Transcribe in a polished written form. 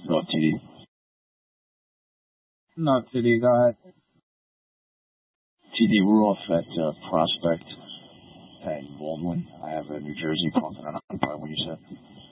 Go TD. No, TD, go ahead. TD, we're off at Prospect and Baldwin. I have a New Jersey pumping on probably what you said.